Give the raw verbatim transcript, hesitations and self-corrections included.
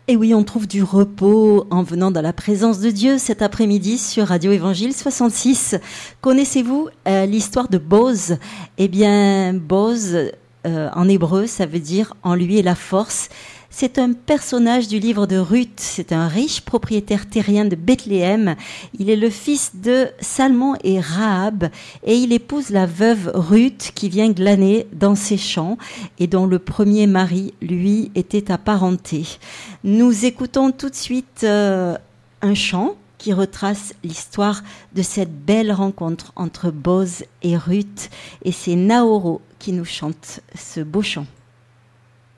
Et oui, on trouve du repos en venant dans la présence de Dieu cet après-midi sur Radio Évangile soixante-six. Connaissez-vous euh, l'histoire de Boz ? Eh bien, Boz, euh, en hébreu, ça veut dire « en lui est la force ». C'est un personnage du livre de Ruth. C'est un riche propriétaire terrien de Bethléem. Il est le fils de Salmon et Rahab et il épouse la veuve Ruth qui vient glaner dans ses champs et dont le premier mari, lui, était apparenté. Nous écoutons tout de suite euh, un chant qui retrace l'histoire de cette belle rencontre entre Boz et Ruth. Et c'est Naoro qui nous chante ce beau chant.